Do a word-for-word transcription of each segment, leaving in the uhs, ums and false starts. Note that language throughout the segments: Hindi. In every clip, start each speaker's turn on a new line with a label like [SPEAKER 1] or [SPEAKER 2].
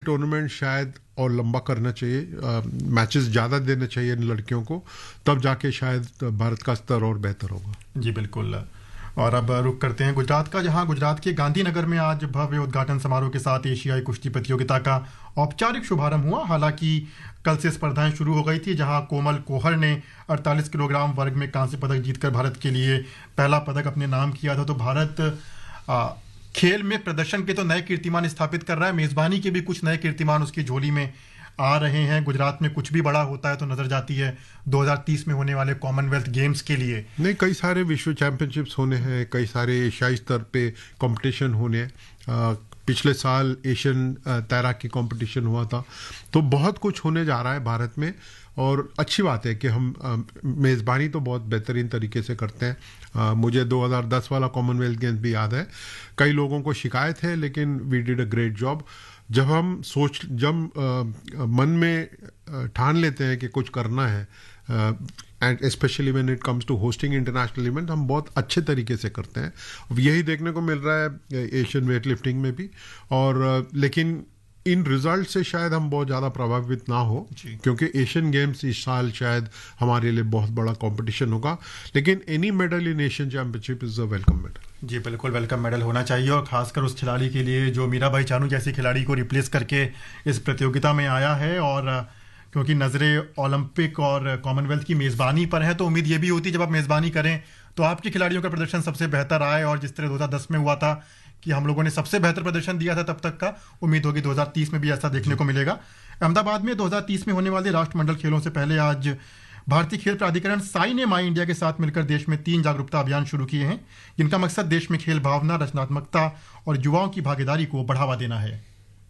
[SPEAKER 1] टूर्नामेंट शायद और लंबा करना चाहिए, मैचेस ज़्यादा देने चाहिए इन लड़कियों को, तब जाके शायद भारत का स्तर और बेहतर होगा।
[SPEAKER 2] जी बिल्कुल। और अब रुक करते हैं गुजरात का, जहां गुजरात के गांधीनगर में आज भव्य उद्घाटन समारोह के साथ एशियाई कुश्ती प्रतियोगिता का औपचारिक शुभारंभ हुआ। हालांकि कल से स्पर्धाएं शुरू हो गई थी, जहां कोमल कोहर ने अड़तालीस किलोग्राम वर्ग में कांस्य पदक जीतकर भारत के लिए पहला पदक अपने नाम किया था। तो भारत आ, खेल में प्रदर्शन के तो नए कीर्तिमान स्थापित कर रहा है, मेजबानी के भी कुछ नए कीर्तिमान उसकी झोली में आ रहे हैं। गुजरात में कुछ भी बड़ा होता है तो नजर जाती है दो हज़ार तीस में होने वाले कॉमनवेल्थ गेम्स के लिए।
[SPEAKER 1] नहीं, कई सारे विश्व चैंपियनशिप्स होने हैं, कई सारे एशियाई स्तर पे कंपटीशन होने हैं। पिछले साल एशियन तैराकी कंपटीशन हुआ था, तो बहुत कुछ होने जा रहा है भारत में। और अच्छी बात है कि हम मेज़बानी तो बहुत बेहतरीन तरीके से करते हैं। आ, मुझे दो हज़ार दस वाला कॉमनवेल्थ गेम्स भी याद है। कई लोगों को शिकायत है, लेकिन we did a great job. जब हम सोच जब आ, मन में ठान लेते हैं कि कुछ करना है, and specially when it comes to hosting international event, हम बहुत अच्छे तरीके से करते हैं। यही देखने को मिल रहा है एशियन वेट लिफ्टिंग में भी। और लेकिन इन रिजल्ट से शायद हम बहुत ज़्यादा प्रभावित ना हो, क्योंकि एशियन गेम्स इस साल शायद हमारे लिए बहुत बड़ा कंपटीशन होगा। लेकिन any medal in Asian championship is a welcome medal.
[SPEAKER 2] जी बिल्कुल, वेलकम मेडल होना चाहिए, और खासकर उस खिलाड़ी के लिए जो मीराबाई चानू जैसी खिलाड़ी को रिप्लेस करके इस प्रतियोगिता में आया है। और क्योंकि नज़रें ओलंपिक और कॉमनवेल्थ की मेज़बानी पर है, तो उम्मीद ये भी होती है जब आप मेज़बानी करें तो आपके खिलाड़ियों का प्रदर्शन सबसे बेहतर आए। और जिस तरह दो हज़ार दस में हुआ था कि हम लोगों ने सबसे बेहतर प्रदर्शन दिया था तब तक का, उम्मीद होगी दो हज़ार तीस में भी ऐसा देखने को मिलेगा। अहमदाबाद में दो हज़ार तीस में होने वाले राष्ट्रमंडल खेलों से पहले आज भारतीय खेल प्राधिकरण साई ने माई इंडिया के साथ मिलकर देश में तीन जागरूकता अभियान शुरू किए हैं, जिनका मकसद देश में खेल भावना, रचनात्मकता और युवाओं की भागीदारी को बढ़ावा देना है।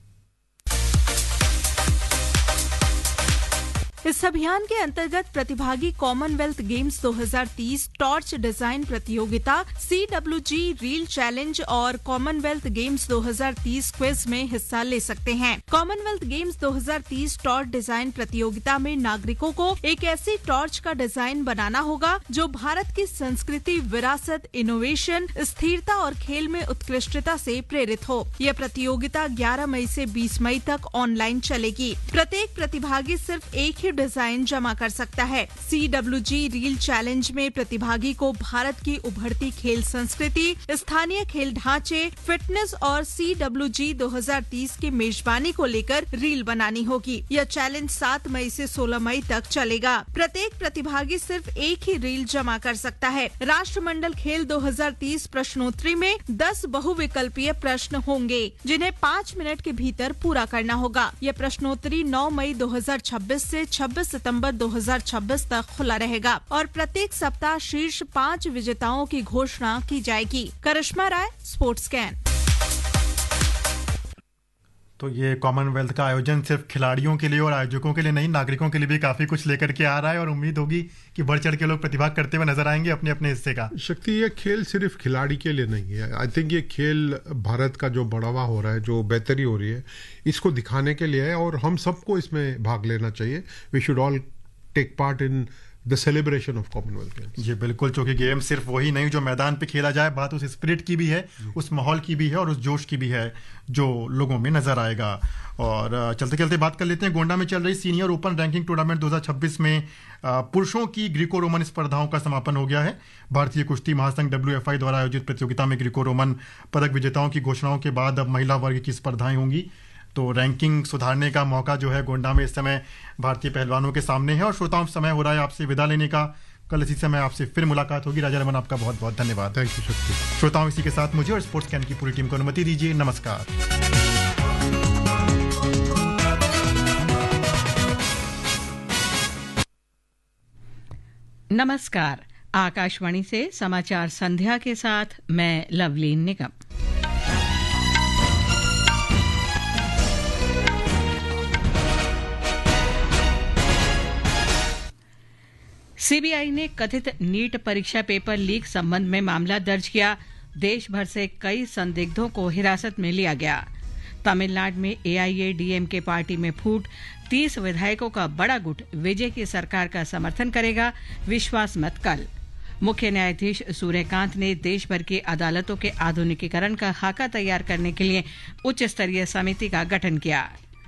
[SPEAKER 3] इस अभियान के अंतर्गत प्रतिभागी कॉमनवेल्थ गेम्स दो हज़ार तीस टॉर्च डिजाइन प्रतियोगिता, C W G reel challenge और कॉमनवेल्थ गेम्स दो हज़ार तीस क्विज में हिस्सा ले सकते हैं। कॉमनवेल्थ गेम्स दो हज़ार तीस टॉर्च डिजाइन प्रतियोगिता में नागरिकों को एक ऐसी टॉर्च का डिजाइन बनाना होगा जो भारत की संस्कृति, विरासत, इनोवेशन, स्थिरता और खेल में उत्कृष्टता से प्रेरित हो। यह प्रतियोगिता ग्यारह मई से बीस मई तक ऑनलाइन चलेगी। प्रत्येक प्रतिभागी सिर्फ एक ही डिजाइन जमा कर सकता है। C W G reel challenge में प्रतिभागी को भारत की उभरती खेल संस्कृति, स्थानीय खेल ढांचे, फिटनेस और सी डब्ल्यू जी दो हज़ार तीस की मेजबानी को लेकर रील बनानी होगी। यह चैलेंज सात मई से सोलह मई तक चलेगा। प्रत्येक प्रतिभागी सिर्फ एक ही रील जमा कर सकता है। राष्ट्रमंडल खेल दो हज़ार तीस प्रश्नोत्तरी में दस बहुविकल्पीय प्रश्न होंगे, जिन्हें पाँच मिनट के भीतर पूरा करना होगा। यह प्रश्नोत्तरी नौ मई दो हज़ार छब्बीस से छब्बीस सितंबर दो हज़ार छब्बीस तक खुला रहेगा और प्रत्येक सप्ताह शीर्ष पाँच विजेताओं की घोषणा की जाएगी। करिश्मा राय, स्पोर्ट्स स्कैन।
[SPEAKER 2] तो ये कॉमनवेल्थ का आयोजन सिर्फ खिलाड़ियों के लिए और आयोजकों के लिए नहीं, नागरिकों के लिए भी काफी कुछ लेकर के आ रहा है, और उम्मीद होगी कि बढ़ चढ़ के लोग प्रतिभाग करते हुए नजर आएंगे अपने अपने हिस्से का।
[SPEAKER 1] शक्ति, ये खेल सिर्फ खिलाड़ी के लिए नहीं है। आई थिंक ये खेल भारत का जो बढ़ावा हो रहा है, जो बेहतरी हो रही है, इसको दिखाने के लिए है, और हम सबको इसमें भाग लेना चाहिए। We should all take part in the celebration of Commonwealth games.
[SPEAKER 2] जी बिल्कुल, क्योंकि गेम सिर्फ वही नहीं जो मैदान पे खेला जाए, बात उस स्पिरिट की भी है, उस माहौल की भी है और उस जोश की भी है जो लोगों में नजर आएगा। और चलते चलते बात कर लेते हैं गोंडा में चल रही सीनियर ओपन रैंकिंग टूर्नामेंट दो हज़ार छब्बीस में पुरुषों की ग्रीको रोमन स्पर्धाओं का समापन हो गया है। भारतीय कुश्ती महासंघ डब्ल्यू एफ आई द्वारा आयोजित प्रतियोगिता में ग्रीको रोमन पदक विजेताओं की घोषणाओं के बाद अब महिला वर्ग की स्पर्धाएं होंगी। तो रैंकिंग सुधारने का मौका जो है गोंडा में इस समय भारतीय पहलवानों के सामने है। और श्रोताओं, समय हो रहा है आपसे विदा लेने का। कल इसी समय आपसे फिर मुलाकात होगी। राजा रमन, आपका बहुत बहुत धन्यवाद।
[SPEAKER 1] थैंक यू शक्ति।
[SPEAKER 2] श्रोताओं, इसी के साथ मुझे और स्पोर्ट्स कैन की पूरी टीम को अनुमति दीजिए। नमस्कार।
[SPEAKER 4] नमस्कार। आकाशवाणी से समाचार संध्या के साथ मैं लवलीन निगम। सीबीआई ने कथित नीट परीक्षा पेपर लीक संबंध में मामला दर्ज किया। देश भर से कई संदिग्धों को हिरासत में लिया गया। तमिलनाडु में एआईएडीएमके पार्टी में फूट। तीस विधायकों का बड़ा गुट विजय की सरकार का समर्थन करेगा, विश्वास मत कल। मुख्य न्यायाधीश सूर्यकांत ने देश भर की अदालतों के आधुनिकीकरण का खाका तैयार करने के लिए उच्च स्तरीय समिति का गठन किया।